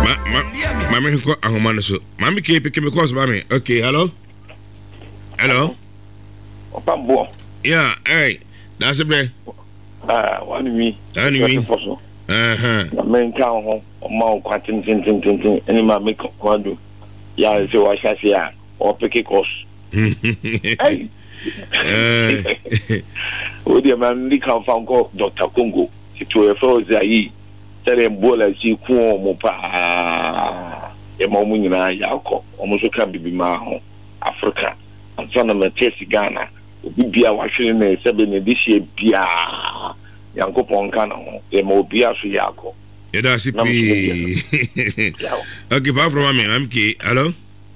Mami ko ahoma so. Mami ke pick me cause mami. Okay, hello. Opa bo. Yeah, hey. That's it, bre. One me. Anyway. Men kan ho ma kwa tin any ma make kwado. Ya se wa shase ya o pick course. Hey. O dia man ni kan fa go Dr. Congo. Situ e fo zai. Tele mbola si ku mo pa. E mo mu nyina ya ko. O mo so ka bibi ma ho Africa. Ansa na tesi Ghana. Obi bia wa hwere na sebe ne dihie bia. Yankopon kan ho. E mo bia so ya ko. Yeah, that's it. Okay, far from me. I'm key. Hello.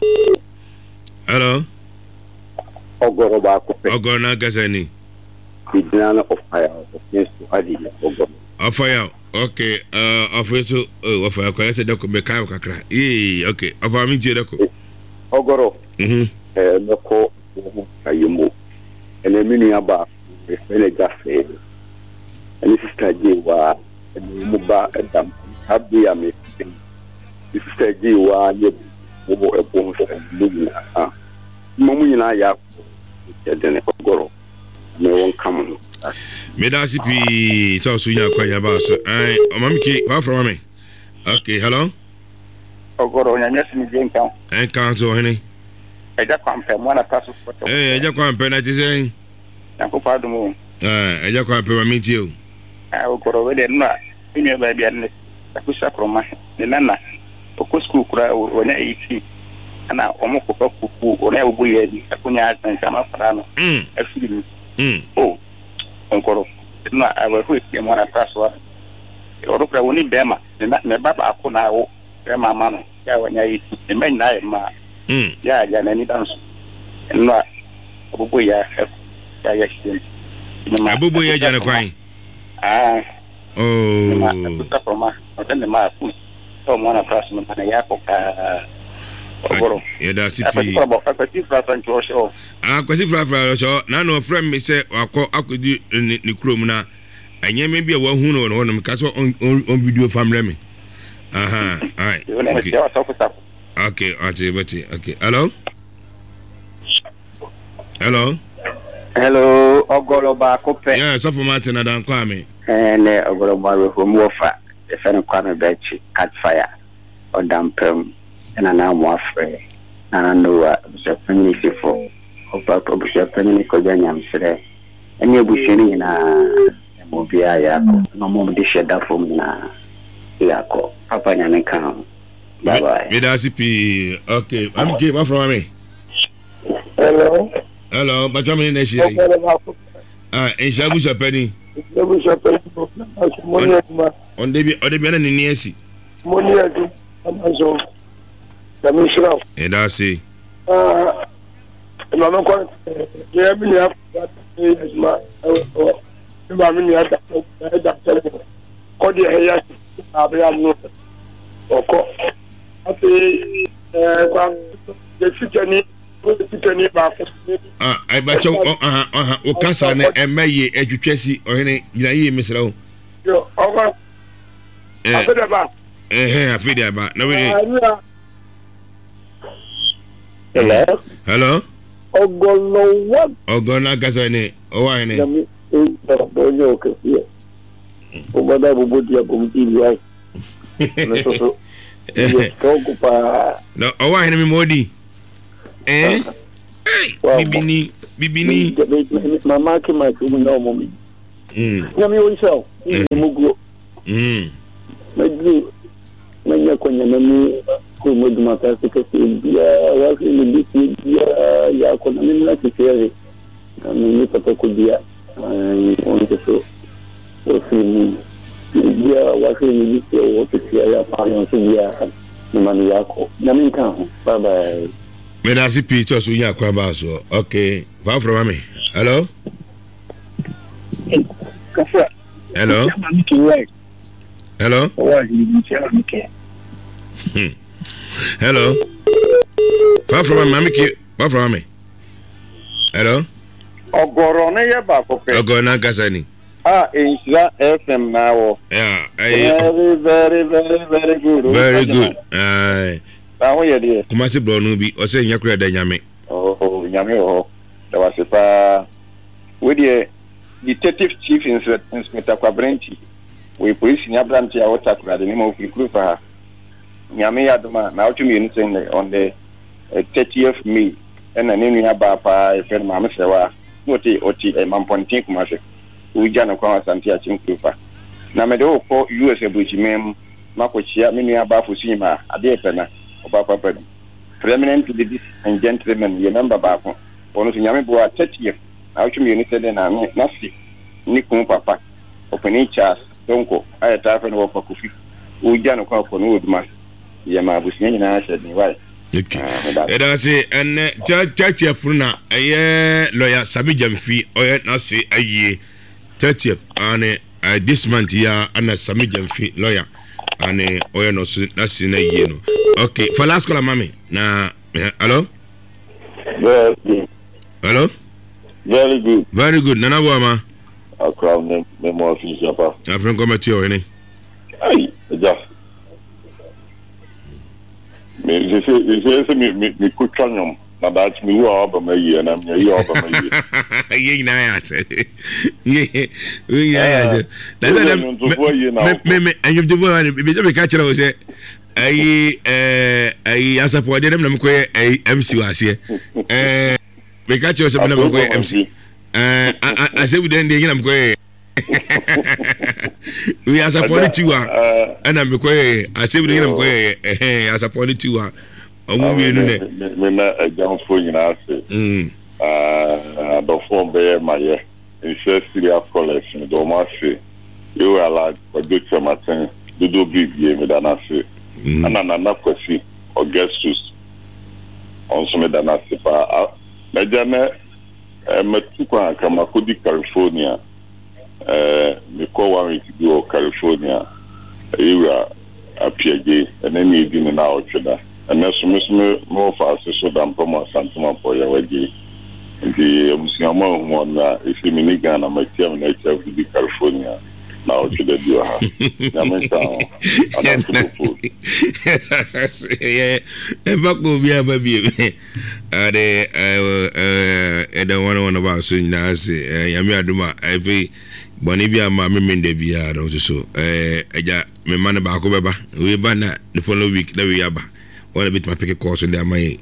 Ogoro ba ko pe. Ogoro na gasani. Bidana of fire. Yes, to adi. Ogoro. Of fire. Okay. Of so. Of fire. Ko ese dako be kai kakra. Okay. Of ami je dako. Ogoro. Noko ayumo. Ene mini aba. Ele gafe. Ene sister je wa. Muba Adam Abia me sister G wa ye bo e bo so lugna mamu nyina ya dene Ogoro me won kam me da sipi so so nya kwa ya ba so ai o mami ki wa from me. Okay, hello Ogoro nya nyesi mi je nkan kan so hene eja kwampe mo na taso foto eja kwampe na ti sen Yankopa dumo eja kwampe mami ti o Ogoro we de na ime ba bia ne akusa kroma ne nana okosku kura wonya iti ana omoko papupu ona obu ye di akunya asanka ma fara no afiri oh Ogoro na awehu e mo na taswa oro kura woni bema ne baba akona wo bema ma no ya wonya iti ne men na ma ya na ni danso na obu ya ya shi abubu ya jana kwai Kuta from otende ma fu to mona praso na ya ko Ogoro ya da sipi akwati frafran cho akwati frafran cho na no friend me say akọ akodi ni krom na anya me bia wa hu no no ka so on video family me alright okay okay hello Ogoro ba ko pe yeah so for Martin adan kwa me ne Ogoro ba we from wofa e fe no kwa me bechi catch fire o dampem na mo afre na no so family sifo o pa so family ko janya msre eni ebusheni na mo bia ya ko no mo de sheda fom na ya ko papa nya ne kan bye bye me da sipi okay I'm give from me hello but how many next year Inshabu Shapeni. On debi na ni esi. Moni adu amazo. Kamishra. E da si. No no ko ye bi ya ma ba mi ya da ko di e ya abia no. Oko. Ati kwa je fitani ba ko ai ba cho o kasa ne emaye adwutwasi ohene nyina yi misrawo yo ogo afeda ba afeda ba na we hello Ogoro na kasa ne o wa ne yo ke o bada bubu dia bomti ya so ko pa no o wa ne mi modi bibini mama ke ma ku na mo mi nyami o isao mugo magi manya ko nyama mi ko mo duma ta se ke bia wa ke ni bia ya ko na mi na ke fere ni pata ko bia on ke so o fi ni bia wa ke ni bia o ke ya pa no se bia ni mani yako na mi kan bye bye me da si Peter so nya kwa ba so okay va from me hello hello hello va from me hello Ogoro na ye ba ko pe Ogoro na kasa ni Insha FM now. Yeah, very good. Very good. How you there? Kumasi Brono bi o say nyakura da nyame. Oh, nyame ho. There was a pa with the Detective Chief Inspector Kwabrenti. We police in Abranti a water the name of Ikrufa. Nyame Aduma now to me on the 30th May and an name Abapa a friend Mamma Sewa. Oti a Mampontin Kumase. We jana kwa Santia Chinkrufa. Na medo ko USA Buchimem Makochia Minia Bafusima Adepena Obapa Pedum. Prominent ladies and gentlemen, remember Bafon. Bonus Yami Boa 30th. Now to me said and Nasi Nikum Papa. Open chas, Donko, I attack and walk for Kufi. We jana kwa Woodmas. Yama Busina said me why. Okay. And I say, and church Fruna, a year lawyer Sabi Jamfi, or not say a year 30th, and this month here, and a Sabi Jamfi lawyer, and or no, that's in a year. Okay, for last call, mommy. Now, hello? Very good. Hello? Very good. Very good. Nana Wama. I'll crown them more things. I'm from Comatio, any? Aye, just. Me could tell them. Now that's me who are by year, and I'm here over my year. Yeah, that's and you do one, be catcher, I say. I supported them, MC was here. We catch us up MC. I said, we didn't I'm going. We are supported to her, and I'm going. I said, we didn't go. I supported to her. I won't be in it. A young fool in our city. The form bear my year. In Syria collection, Domasi. You are like a good Martin. You do big game than I say. And another question, Augustus. Also, than I say, Madame, Metuka, Kamakudi, California. Me call one to go California. You are a PG, and then you didn't know each other. And that's more fast so than Poma Santoma for your way. And the Musiamon one, if you mean Ghana, my terminate of the California. Now to the do her. Yeah, and back will be a baby. I don't want to about soon. I say, Yamaduma, I pay Bonivia, my memory, the beard also. My man about Obaba, we banner the following week, the we are. One a bit my picket course in there, my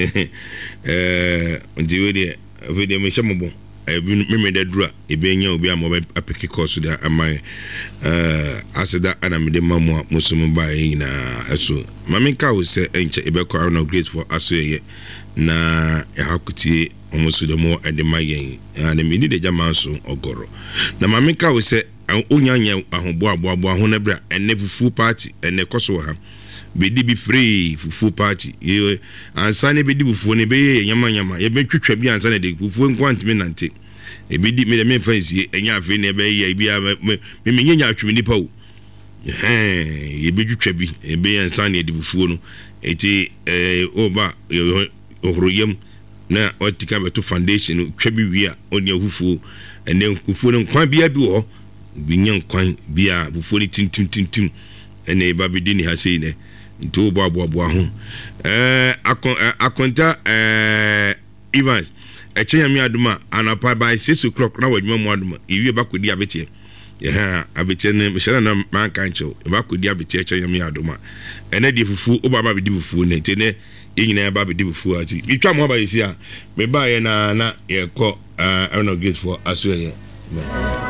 video, Mishambo. I remember that draw, a being you be a more a picket course there, and my answer that, and I'm the mamma Muslim by in a so. Mamika will say, ain't a better no grace for us here. Na how could he almost the more at the Mayan and the minute the Jamanso or Goro. Na Mamika will say, I'm Unyanya, a Honebra, and never full party, and the Kosovo. Be free for full party. You and Sunny be before ne be yama. You be quick be and Sunday for quantum. A bit made a man fancy, and ya feel never ye be a minion to Nipo. You be trebby, a be and Sunday before over Royam. Now, what to come to foundation, trebby we are on your hoofu, and then who quite be a duo. Being young coin be a before tim, and a baby didn't have seen into Bobo. Akonta Evans, a chain aduma, and a pie by 6 o'clock now with Mamma. If you back with the abitia, yeah, abitia, Michelle mankind show, back with the abitia, aduma, and then if fool, Obama be divu, Netene, in a baby divu. You come over here, me buy and not a call, I don't know, get for Australia.